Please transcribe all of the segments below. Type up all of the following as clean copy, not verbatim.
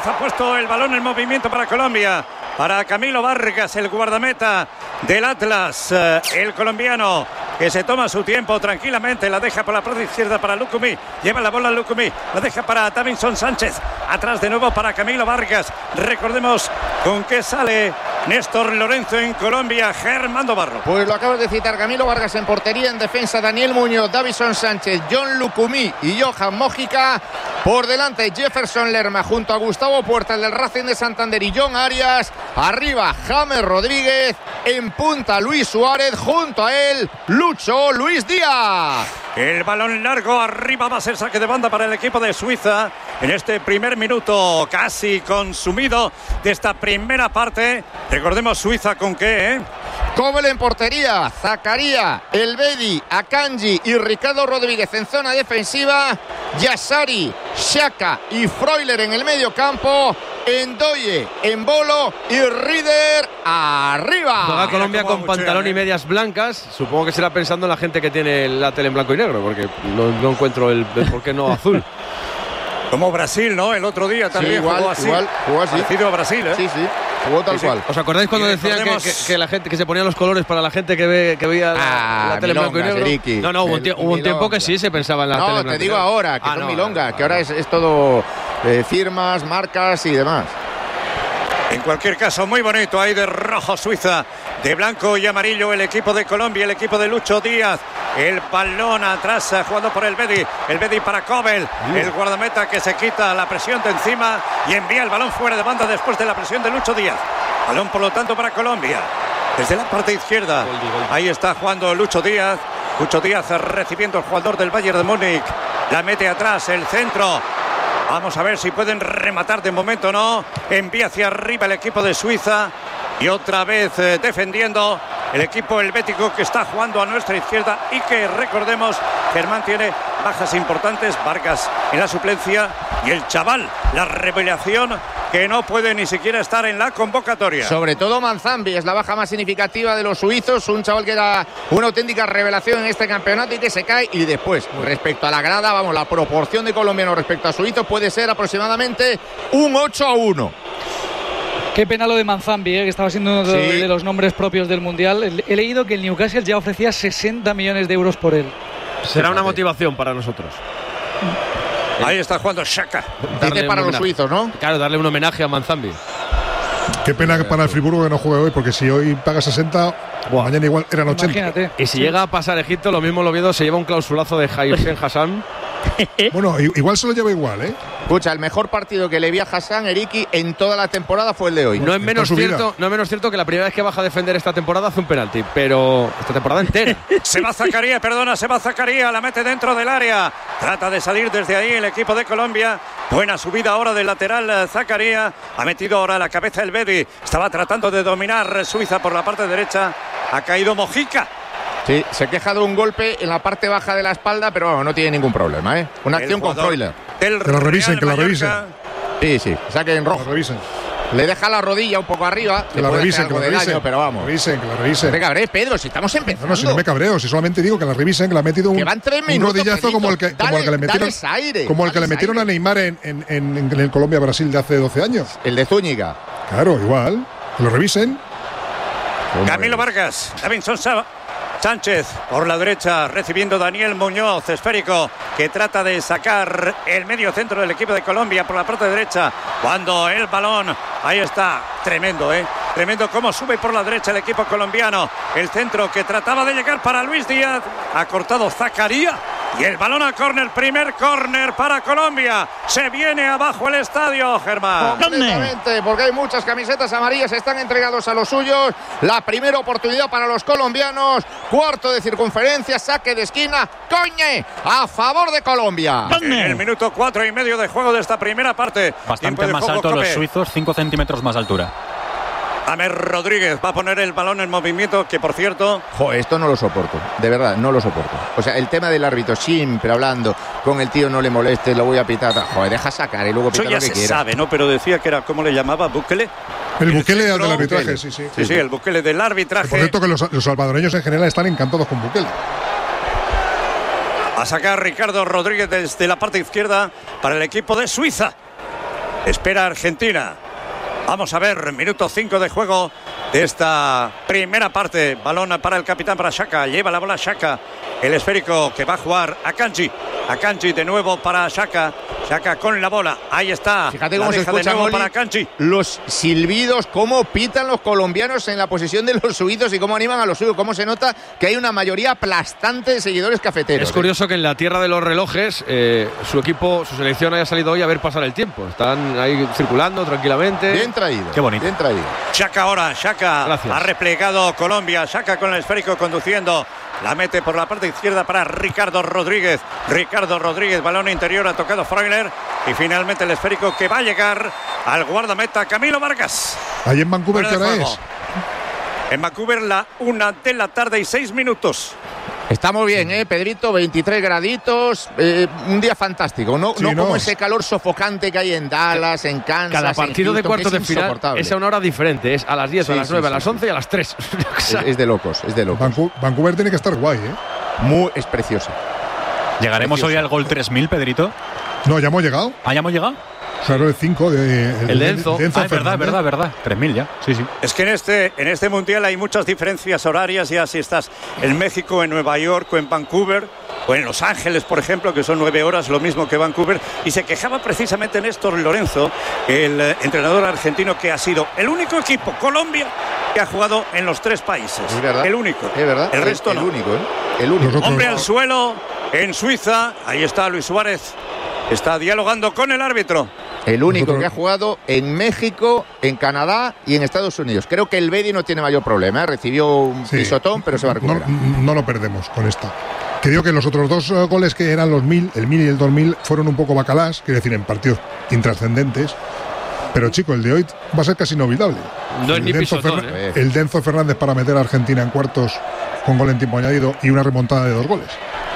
Rodríguez ha puesto el balón en movimiento para Colombia. Para Camilo Vargas, el guardameta del Atlas, el colombiano, que se toma su tiempo tranquilamente, la deja por la parte izquierda para Lucumí, lleva la bola a Lucumí, la deja para Davinson Sánchez, atrás de nuevo para Camilo Vargas. Recordemos con qué sale Néstor Lorenzo en Colombia, Germán Barro. Pues lo acabas de citar, Camilo Vargas en portería, en defensa Daniel Muñoz, Davinson Sánchez, John Lucumí y Johan Mójica. Por delante Jefferson Lerma junto a Gustavo Puerta, el del Racing de Santander, y John Arias. Arriba James Rodríguez, en punta Luis Suárez, junto a él Lucho Luis Díaz. El balón largo arriba, va a ser saque de banda para el equipo de Suiza en este primer minuto casi consumido de esta primera parte. Recordemos Suiza con qué, Kobel en portería, Zakaria, Elvedi, Akanji y Ricardo Rodríguez en zona defensiva, Yassari, Xhaka y Freuler en el medio campo, Ndoye, Embolo y Rieder arriba. Juega Colombia con pantalón y medias blancas. Supongo que será pensando en la gente que tiene la tele en blanco y negro, porque no encuentro el por qué no azul. Como Brasil, ¿no? El otro día también jugó así. Jugó así. Parecido a Brasil, Sí. Jugó tal cual. ¿Os acordáis cuando decían que la gente que se ponían los colores para la gente que veía la tele en blanco y negro? Eriki. No, hubo un tiempo que sí se pensaba en la tele en blanco y negro. No, te digo ahora, que son milongas, que ahora es todo firmas, marcas y demás. En cualquier caso, muy bonito ahí de rojo Suiza, de blanco y amarillo el equipo de Colombia, el equipo de Lucho Díaz. El balón atrás jugando por el Bedi para Kobel, el guardameta que se quita la presión de encima y envía el balón fuera de banda después de la presión de Lucho Díaz. Balón por lo tanto para Colombia, desde la parte izquierda. Ahí está jugando Lucho Díaz recibiendo el jugador del Bayern de Múnich, la mete atrás, el centro. Vamos a ver si pueden rematar, de momento no. Envía hacia arriba el equipo de Suiza y otra vez defendiendo el equipo helvético, que está jugando a nuestra izquierda y que, recordemos, Germán tiene bajas importantes. Vargas en la suplencia y el chaval, la revelación, que no puede ni siquiera estar en la convocatoria. Sobre todo Manzambi es la baja más significativa de los suizos, un chaval que era una auténtica revelación en este campeonato y que se cae. Y después, respecto a la grada, vamos, la proporción de colombianos respecto a suizos puede ser aproximadamente un 8-1. Qué pena lo de Manzambi, que estaba siendo uno de los nombres propios del Mundial. He leído que el Newcastle ya ofrecía 60 millones de euros por él. Será una motivación para nosotros. Ahí está jugando Xhaka. Dice para los suizos, ¿no? Claro, darle un homenaje a Manzambi. Qué pena que para el Friburgo que no juegue hoy, porque si hoy paga 60, mañana igual eran 80. Imagínate. Y si llega a pasar Egipto, lo mismo el Oviedo se lleva un clausulazo de Hairsem Hassan. Bueno, igual se lo lleva igual, Escucha, el mejor partido que le vi a Hassan, Eriki, en toda la temporada fue el de hoy. No es menos cierto que la primera vez que baja a defender esta temporada hace un penalti, pero esta temporada entera. Se va Zakaria, la mete dentro del área. Trata de salir desde ahí el equipo de Colombia. Buena subida ahora del lateral Zakaria. Ha metido ahora la cabeza el Bedi. Estaba tratando de dominar Suiza por la parte derecha. Ha caído Mojica. Sí, se queja de un golpe en la parte baja de la espalda, pero bueno, no tiene ningún problema, Una acción con Freuler. Que la revisen. Sí, saque en rojo. Que la revisen. Le deja la rodilla un poco arriba. Que la revisen, pero vamos. Que la revisen. No te cabrees, Pedro, si estamos empezando. No, si no me cabreo, si solamente digo que la revisen, que le ha metido un rodillazo como el que le metieron a Neymar en el Colombia-Brasil de hace 12 años. El de Zúñiga. Claro, igual. Que lo revisen. Camilo Vargas, Davinson Sánchez por la derecha, recibiendo Daniel Muñoz, esférico, que trata de sacar el medio centro del equipo de Colombia por la parte derecha. Cuando el balón, ahí está, tremendo, tremendo cómo sube por la derecha el equipo colombiano. El centro que trataba de llegar para Luis Díaz, ha cortado Zakaria. Y el balón a córner, primer córner para Colombia. Se viene abajo el estadio, Germán. Completamente, porque hay muchas camisetas amarillas, están entregados a los suyos. La primera oportunidad para los colombianos. Cuarto de circunferencia, saque de esquina. Coñe, a favor de Colombia. En el minuto 4,5 de juego de esta primera parte. Bastante más alto los suizos, 5 centímetros más de altura. James Rodríguez va a poner el balón en movimiento, que por cierto... Esto no lo soporto, de verdad, no lo soporto. O sea, el tema del árbitro, siempre hablando con el tío, no le moleste, lo voy a pitar. Deja sacar y luego pita lo que quiera. Eso ya se sabe, ¿no? Pero decía que era, ¿cómo le llamaba? ¿Bukele? El Bukele del arbitraje, sí. Sí, el Bukele del arbitraje. Por cierto que los salvadoreños en general están encantados con Bukele. A sacar Ricardo Rodríguez desde la parte izquierda para el equipo de Suiza. Espera Argentina. Vamos a ver, minuto 5 de juego de esta primera parte. Balón para el capitán, para Xhaka. Lleva la bola Xhaka. El esférico que va a jugar Akanji. Akanji de nuevo para Xhaka. Xhaka con la bola. Ahí está. Fíjate cómo se escuchan para Akanji. Los silbidos, cómo pitan los colombianos en la posición de los suizos y cómo animan a los suyos. Cómo se nota que hay una mayoría aplastante de seguidores cafeteros. Es curioso que en la tierra de los relojes su equipo, su selección haya salido hoy a ver pasar el tiempo. Están ahí circulando tranquilamente. Bien traído. Qué bonito. Bien traído. Xhaka ahora. Xhaka Gracias. ha replegado Colombia. Xhaka con el esférico conduciendo. La mete por la parte izquierda para Ricardo Rodríguez. Ricardo Rodríguez, balón interior, ha tocado Freuler. Y finalmente el esférico que va a llegar al guardameta Camilo Vargas. Ahí en Vancouver, ¿qué hora es? En Vancouver, la 1:06 PM. Estamos bien, Pedrito, 23 graditos, un día fantástico, no como ese calor sofocante que hay en Dallas, en Kansas. Cada partido de cuartos de final es a una hora diferente, es a las 10, a las 9, a las 11 y a las 3. Es de locos, es de locos. Vancouver tiene que estar guay, Es preciosa. ¿Llegaremos hoy al gol 3000, Pedrito? No, ya hemos llegado. ¿Ah, ya hemos llegado? Claro, el 5 el de Enzo. Es verdad. 3000 ya. Sí. Es que en este mundial hay muchas diferencias horarias. Ya si estás en México, en Nueva York o en Vancouver o en Los Ángeles, por ejemplo, que son 9 horas, lo mismo que Vancouver. Y se quejaba precisamente Néstor Lorenzo, el entrenador argentino, que ha sido el único equipo, Colombia, que ha jugado en los 3 países. Es verdad. El único. Es verdad. El resto no. El único. Hombre al suelo en Suiza. Ahí está Luis Suárez. Está dialogando con el árbitro. El único que ha jugado en México, en Canadá y en Estados Unidos. Creo que el Bedi no tiene mayor problema. Recibió un pisotón, pero se va a recuperar. No lo perdemos con esta. Que digo que los otros 2 goles que eran los 1000, el 1000 y el 2000, fueron un poco bacalás, quiero decir, en partidos intrascendentes. Pero chico, el de hoy va a ser casi inolvidable. No es ni pisotón, El de Enzo Fernández para meter a Argentina en cuartos con gol en tiempo añadido y una remontada de 2 goles.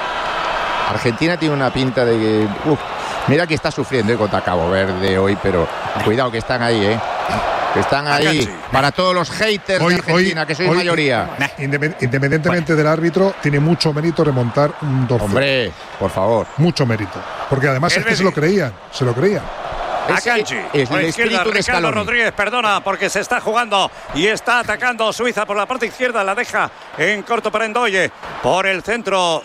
Argentina tiene una pinta de que... Mira que está sufriendo contra Cabo Verde hoy, pero cuidado que están ahí, que están ahí para todos los haters de Argentina, que sois mayoría. Independientemente del árbitro, tiene mucho mérito remontar un 2-0. Hombre, por favor. Mucho mérito. Porque además es que se lo creían. Akanji, es por el la izquierda, espíritu de Ricardo Scaloni. Rodríguez, perdona, porque se está jugando y está atacando Suiza por la parte izquierda, la deja en corto para Ndoye, por el centro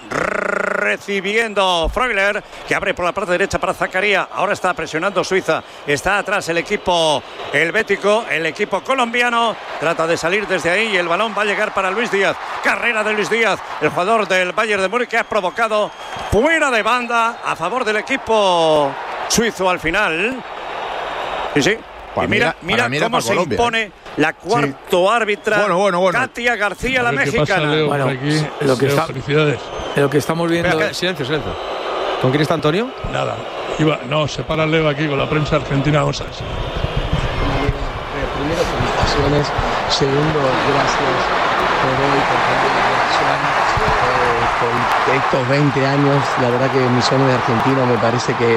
recibiendo Freuler, que abre por la parte derecha para Zakaria. Ahora está presionando Suiza, está atrás el equipo helvético, el equipo colombiano trata de salir desde ahí y el balón va a llegar para Luis Díaz. Carrera de Luis Díaz, el jugador del Bayern de Múnich, que ha provocado fuera de banda a favor del equipo suizo al final. Sí. Pues y mira cómo se Colombia, impone la cuarto árbitra. Bueno. Katia García, la mexicana. Pasa, Leo, bueno, aquí, felicidades. Lo que estamos viendo. Espera, silencio. ¿Con quién está Antonio? Nada. Separa Leo aquí con la prensa argentina. Osas. Primero, felicitaciones. Segundo, gracias por hoy, por estos 20 años. La verdad que mi sueño de argentino me parece que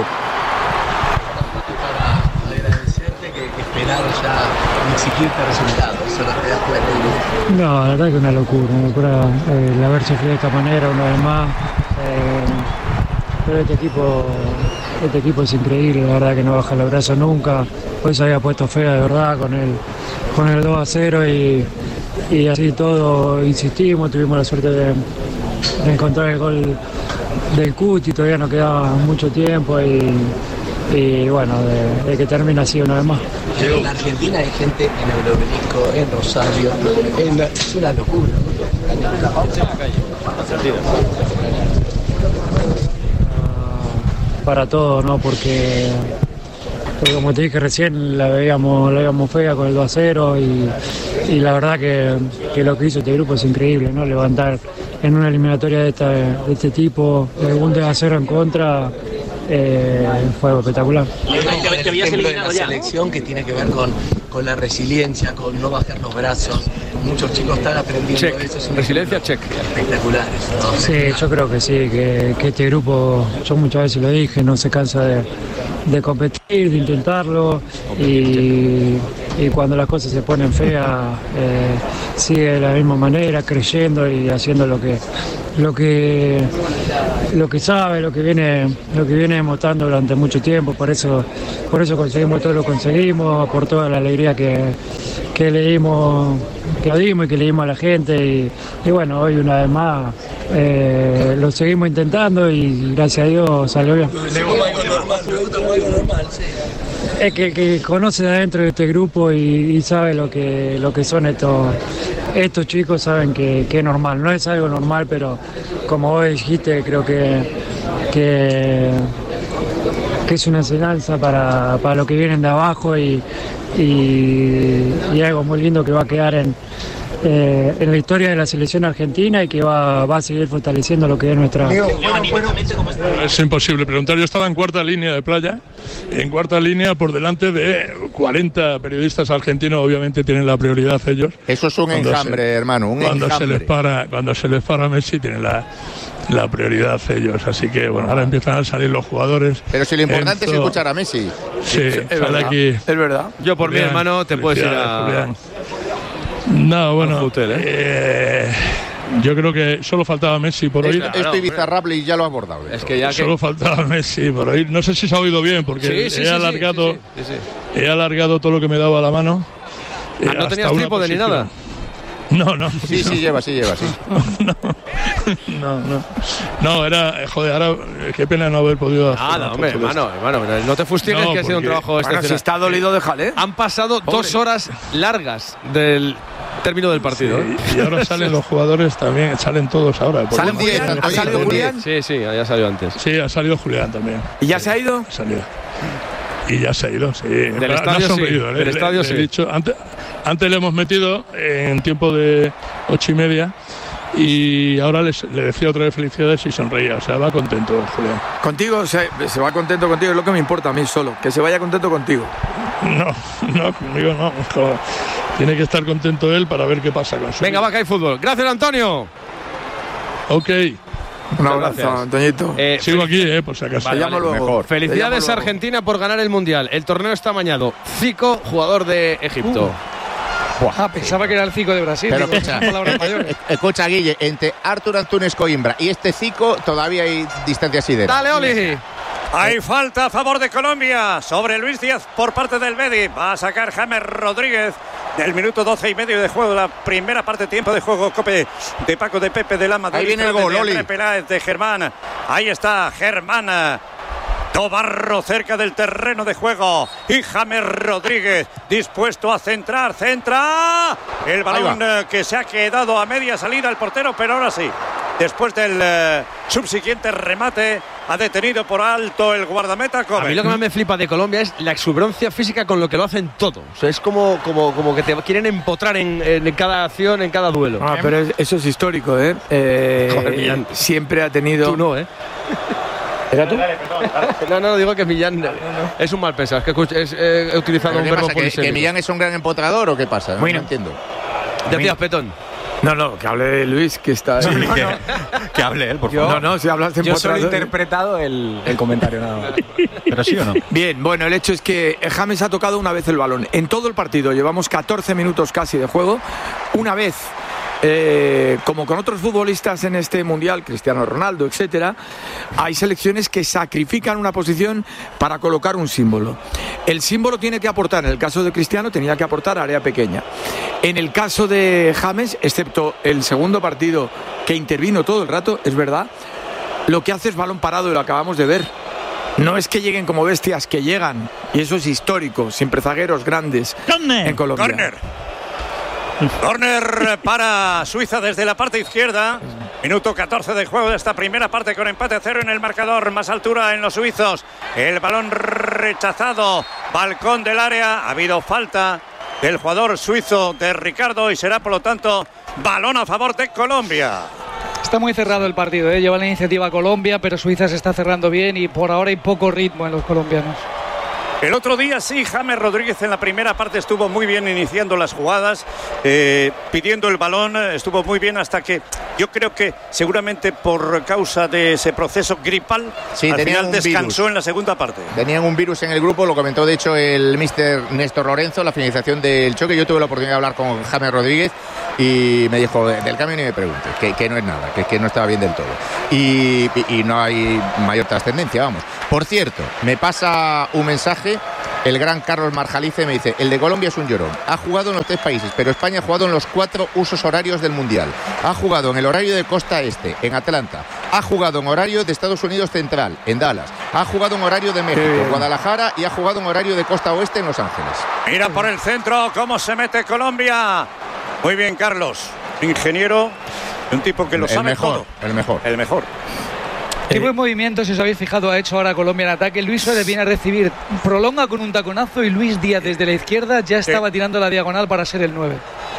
ya ni siquiera resultados, solo te das cuenta. No, la verdad que una locura el haber sufrido de esta manera una vez más. Pero este equipo es increíble, la verdad que no baja los brazos nunca. Hoy se había puesto fea de verdad con el 2-0 y así todo insistimos, tuvimos la suerte de encontrar el gol del Cuti, todavía nos quedaba mucho tiempo y bueno, de que termina así una vez más. En Argentina hay gente en el Obelisco, en Rosario, es una locura. Para todos, ¿no? Porque como te dije recién, la veíamos fea con el 2-0 y la verdad que lo que hizo este grupo es increíble, ¿no? Levantar en una eliminatoria de este tipo, un 2-0 en contra. Fue espectacular. Te habías eliminado ya. Selección que tiene que ver con la resiliencia, con no bajar los brazos. Muchos chicos están aprendiendo eso. Resiliencia, check. Espectaculares, ¿no? Sí, yo creo que sí, que este grupo, yo muchas veces lo dije, no se cansa de competir, de intentarlo y y cuando las cosas se ponen feas sigue de la misma manera, creyendo y haciendo lo que sabe, lo que viene demostrando durante mucho tiempo. Por eso conseguimos todo lo que conseguimos, por toda la alegría que dimos y que le dimos a la gente y bueno, hoy una vez más lo seguimos intentando y gracias a Dios salió bien. Es que conoce de adentro de este grupo y sabe lo que son estos chicos, saben que es normal, no es algo normal, pero como vos dijiste, creo que es una enseñanza para los que vienen de abajo y algo muy lindo que va a quedar en la historia de la selección argentina y que va a seguir fortaleciendo lo que es nuestra... Es imposible preguntar. Yo estaba en cuarta línea de playa, en cuarta línea por delante de 40 periodistas argentinos, obviamente tienen la prioridad ellos. Eso es un enjambre, hermano, cuando se les para Messi tienen la prioridad ellos, así que bueno, ahora empiezan a salir los jugadores. Pero si lo importante es escuchar a Messi. Sí, sale aquí. Es verdad. Yo por mi hermano te puedes ir a... No, bueno, hotel, yo creo que solo faltaba Messi por oír. Esto Bizarrable y ya lo ha abordado. Es que ya solo faltaba Messi por oír. No sé si se ha oído bien, porque he alargado todo lo que me daba a la mano. ¿No tenías trípode ni nada? No. Sí, lleva, sí. No, era, joder, ahora qué pena no haber podido hacer. Nada, hombre, hermano, no te fustigues, que ha sido un trabajo excepcional. Si está dolido, déjale. Han pasado 2 horas largas del término del partido. Sí, y ahora salen los jugadores también, salen todos ahora. ¿Salen Julián? ¿Ha salido Julián? Sí, ya salido antes. Sí, ha salido Julián también. ¿Y ya se ha ido? Y ya se ha ido, sí. Del estadio, del estadio sí. Dicho, antes le hemos metido en tiempo de 8:30 y ahora le decía otra vez felicidades y sonreía. O sea, va contento Julián. Contigo, se va contento contigo, es lo que me importa a mí solo, que se vaya contento contigo. No, conmigo no. Tiene que estar contento él para ver qué pasa con su vida. Venga, va, que hay fútbol. Gracias, Antonio. Ok. Un abrazo, Antoñito. Sigo aquí, por si acaso. Vale, mejor. Felicidades a Argentina por ganar el Mundial. El torneo está amañado. Zico, jugador de Egipto. Pensaba que era el Zico de Brasil. Pero escucha, Guille, entre Artur Antunes Coimbra y este Zico todavía hay distancia sideral. Dale, Oli. Hay falta a favor de Colombia sobre Luis Díaz por parte del Betis. Va a sacar James Rodríguez del minuto 12:30 de juego. La primera parte, tiempo de juego. Cope de Paco de Pepe de la Madrid. Ahí viene el gol, Oli. Peláez de Germán. Ahí está Germán. Tobarro cerca del terreno de juego y James Rodríguez dispuesto a centrar, centra el balón que se ha quedado a media salida el portero, pero ahora sí, después del subsiguiente remate ha detenido por alto el guardameta Kobe. A mí lo que más me flipa de Colombia es la exuberancia física con lo que lo hacen todo. O sea, es como que te quieren empotrar en cada acción, en cada duelo. Pero eso es histórico, Joder, Millán. Siempre ha tenido... Tú no, ¿Era tú? No, digo que Millán es un mal pensado. Es que he utilizado un verbo polisémico. ¿Que Millán es un gran empotrador o qué pasa? No entiendo. Decías, Petón. No, que hable Luis, que está... Sí, que hable él, por favor. No, si hablas de yo solo he interpretado el comentario, nada más. ¿Pero sí o no? Bien, bueno, el hecho es que James ha tocado una vez el balón. En todo el partido, llevamos 14 minutos casi de juego. Una vez... como con otros futbolistas en este mundial, Cristiano Ronaldo, etcétera, hay selecciones que sacrifican una posición para colocar un símbolo. El símbolo tiene que aportar, en el caso de Cristiano tenía que aportar área pequeña. En el caso de James, excepto el segundo partido que intervino todo el rato, es verdad, lo que hace es balón parado y lo acabamos de ver. No es que lleguen como bestias, que llegan, y eso es histórico, siempre zagueros grandes en Colombia. Corner para Suiza desde la parte izquierda. Minuto 14 de juego de esta primera parte con empate a 0 en el marcador. Más altura en los suizos. El balón rechazado. Balcón del área. Ha habido falta del jugador suizo de Ricardo y será por lo tanto balón a favor de Colombia. Está muy cerrado el partido, lleva la iniciativa Colombia, pero Suiza se está cerrando bien y por ahora hay poco ritmo en los colombianos. El otro día sí, James Rodríguez en la primera parte estuvo muy bien iniciando las jugadas, pidiendo el balón, estuvo muy bien hasta que yo creo que seguramente por causa de ese proceso gripal, sí, al final descansó virus en la segunda parte. Tenían un virus en el grupo, lo comentó de hecho el míster Néstor Lorenzo, la finalización del choque. Yo tuve la oportunidad de hablar con James Rodríguez y me dijo, del cambio ni me preguntes, que no es nada, que no estaba bien del todo. Y no hay mayor trascendencia, vamos. Por cierto, me pasa un mensaje el gran Carlos Marjalice, me dice, el de Colombia es un llorón. Ha jugado en los 3 países, pero España ha jugado en los 4 usos horarios del Mundial. Ha jugado en el horario de Costa Este, en Atlanta. Ha jugado en horario de Estados Unidos Central, en Dallas. Ha jugado en horario de México, Guadalajara, y ha jugado en horario de Costa Oeste en Los Ángeles. Mira por el centro cómo se mete Colombia. Muy bien, Carlos. Ingeniero, un tipo que lo sabe mejor, todo. El mejor. Qué buen movimiento, si os habéis fijado, ha hecho ahora Colombia en ataque. Luis Suárez viene a recibir, prolonga con un taconazo y Luis Díaz desde la izquierda ya estaba tirando la diagonal para ser el 9.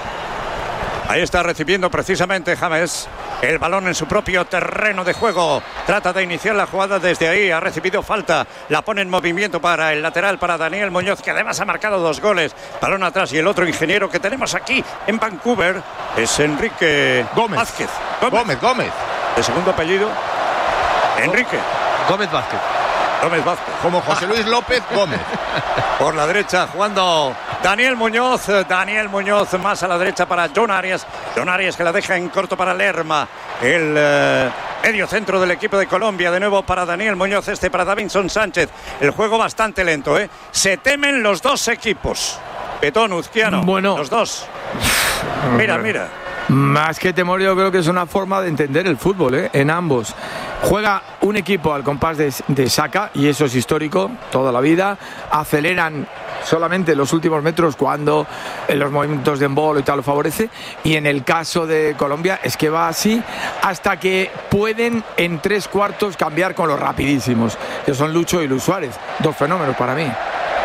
Ahí está recibiendo precisamente James el balón en su propio terreno de juego. Trata de iniciar la jugada desde ahí. Ha recibido falta. La pone en movimiento para el lateral, para Daniel Muñoz, que además ha marcado 2 goles. Balón atrás, y el otro ingeniero que tenemos aquí en Vancouver es Enrique Vázquez. Gómez. De segundo apellido, Enrique Gómez Vázquez. Como José Luis López Gómez. Por la derecha jugando Daniel Muñoz más a la derecha para John Arias que la deja en corto para Lerma, el medio centro del equipo de Colombia, de nuevo para Daniel Muñoz, para Davinson Sánchez. El juego bastante lento, se temen los 2 equipos. Petón, Uzquiano, bueno, los 2. Mira. Más que temor, yo creo que es una forma de entender el fútbol, en ambos. Juega un equipo al compás de saca, y eso es histórico toda la vida. Aceleran solamente los últimos metros cuando en los movimientos de embolo y tal lo favorece, y en el caso de Colombia es que va así hasta que pueden en 3/4 cambiar con los rapidísimos, que son Lucho y Luis Suárez, 2 fenómenos para mí.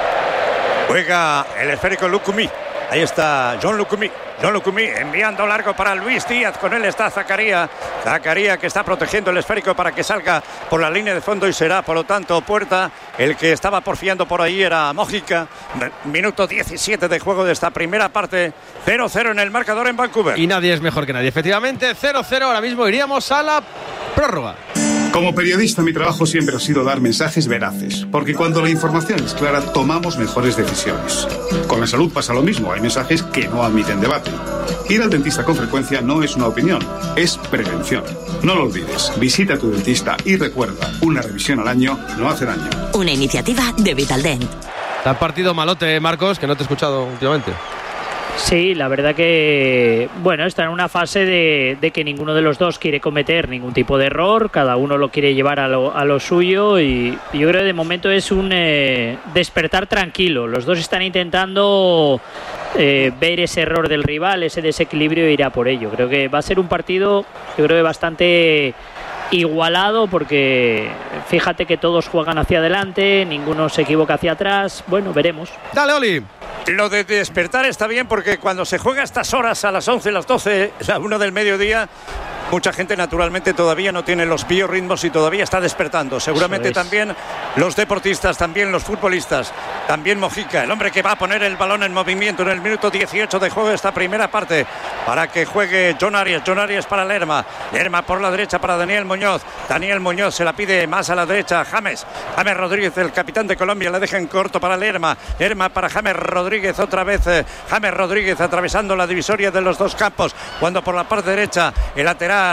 Juega el esférico Lucumí. Ahí está John Lucumí enviando largo para Luis Díaz. Con él está Zakaria que está protegiendo el esférico para que salga por la línea de fondo, y será por lo tanto Puerta el que estaba porfiando por ahí. Era Mójica. Minuto 17 de juego de esta primera parte. 0-0 en el marcador en Vancouver. Y nadie es mejor que nadie. Efectivamente, 0-0. Ahora mismo iríamos a la prórroga. Como periodista, mi trabajo siempre ha sido dar mensajes veraces, porque cuando la información es clara, tomamos mejores decisiones. Con la salud pasa lo mismo, hay mensajes que no admiten debate. Ir al dentista con frecuencia no es una opinión, es prevención. No lo olvides, visita a tu dentista y recuerda, una revisión al año no hace daño. Una iniciativa de Vitaldent. Está partido malote, Marcos, que no te he escuchado últimamente. Sí, la verdad que, bueno, está en una fase de que ninguno de los dos quiere cometer ningún tipo de error, cada uno lo quiere llevar a lo suyo, y yo creo que de momento es un despertar tranquilo. Los dos están intentando ver ese error del rival, ese desequilibrio, e ir a por ello. Creo que va a ser un partido, yo creo que bastante igualado, porque fíjate que todos juegan hacia adelante, ninguno se equivoca hacia atrás. Bueno, veremos. Dale, Oli. Lo de despertar está bien, porque cuando se juega a estas horas, a las 11, las 12, a la 1 del mediodía, mucha gente naturalmente todavía no tiene los biorritmos y todavía está despertando. Seguramente también los deportistas, también los futbolistas, también Mójica, el hombre que va a poner el balón en movimiento en el minuto 18 de juego de esta primera parte, para que juegue John Arias para Lerma por la derecha para Daniel Muñoz se la pide más a la derecha James Rodríguez, el capitán de Colombia, la deja en corto para Lerma para James Rodríguez, otra vez James Rodríguez atravesando la divisoria de los 2 campos, cuando por la parte derecha el lateral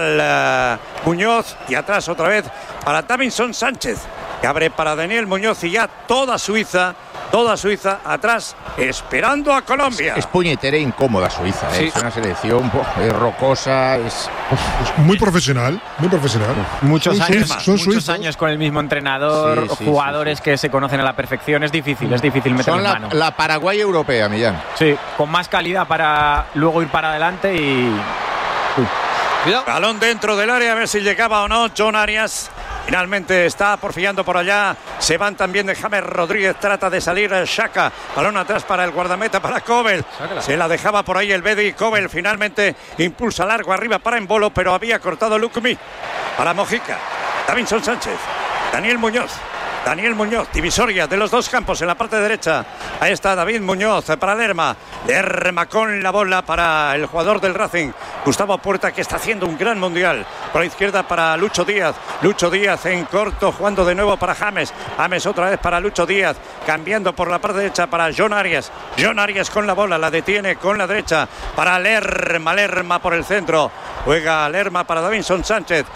Muñoz, y atrás otra vez para Davinson Sánchez, que abre para Daniel Muñoz, y ya toda Suiza atrás esperando a Colombia. Es puñetera e incómoda Suiza, sí. Es una selección rocosa, es muy profesional. Muchos son años con el mismo entrenador, jugadores que se conocen a la perfección. Es difícil meterle mano. La Paraguay europea, Millán. Sí, con más calidad para luego ir para adelante y... Balón dentro del área, a ver si llegaba o no. John Arias finalmente está porfiando por allá. Se van también de James Rodríguez, trata de salir Xhaka. Balón atrás para el guardameta, para Kobel. Se la dejaba por ahí el Bedi. Kobel finalmente impulsa largo arriba para Embolo, pero había cortado Lucumí. Para Mójica, Davinson Sánchez, Daniel Muñoz Daniel Muñoz, divisoria de los dos campos en la parte derecha. Ahí está David Muñoz para Lerma. Lerma con la bola para el jugador del Racing, Gustavo Puerta, que está haciendo un gran mundial. Por la izquierda para Lucho Díaz. Lucho Díaz en corto, jugando de nuevo para James. James otra vez para Lucho Díaz, cambiando por la parte derecha para John Arias. John Arias con la bola, la detiene con la derecha para Lerma. Lerma por el centro. Juega Lerma para Davinson Sánchez.